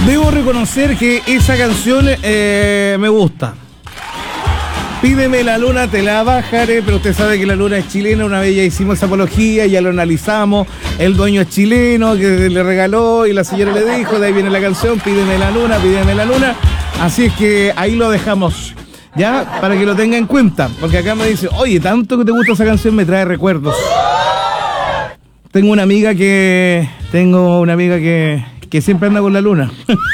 Debo reconocer que esa canción me gusta. Pídeme la luna, te la bajaré, pero usted sabe que la luna es chilena. Una vez ya hicimos esa apología, ya lo analizamos. El dueño es chileno, que le regaló y la señora le dijo, de ahí viene la canción, pídeme la luna, pídeme la luna. Así es que ahí lo dejamos, ya, para que lo tenga en cuenta. Porque acá me dice, oye, tanto que te gusta esa canción me trae recuerdos. Tengo una amiga que siempre anda con la luna.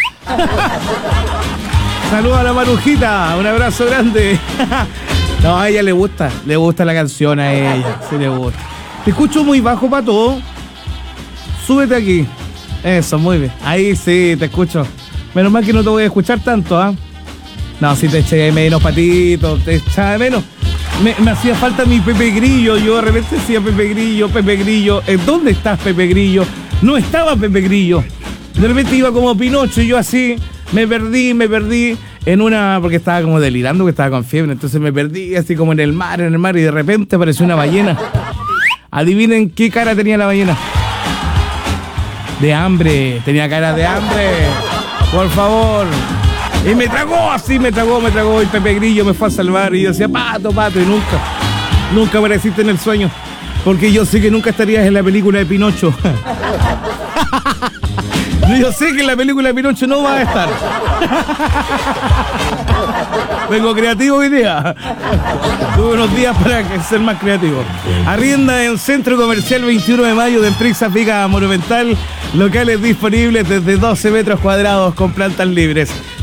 Saludos a la Marujita, un abrazo grande. No, a ella le gusta la canción a ella, sí le gusta. Te escucho muy bajo, Pato. Súbete aquí. Eso, muy bien. Ahí sí, te escucho. Menos mal que no te voy a escuchar tanto, ¿ah? No, sí te eché de menos, Patito, te echaba de menos. Me hacía falta mi Pepe Grillo. Yo de repente decía Pepe Grillo. ¿Dónde estás, Pepe Grillo? No estaba Pepe Grillo. De repente iba como Pinocho y yo así... Me perdí en una... Porque estaba como delirando, que estaba con fiebre. Entonces me perdí así como en el mar. Y de repente apareció una ballena. Adivinen qué cara tenía la ballena. De hambre. Tenía cara de hambre. Por favor. Y me tragó así, me tragó. Y Pepe Grillo me fue a salvar. Y yo decía, Pato. Y nunca apareciste en el sueño. Porque yo sé que nunca estarías en la película de Pinocho. Yo sé que en la película de Pinocho no va a estar. Vengo creativo hoy día. Tuve unos días para ser más creativo. Arrienda en Centro Comercial 21 de Mayo de Empresa Fija Monumental. Locales disponibles desde 12 metros cuadrados con plantas libres.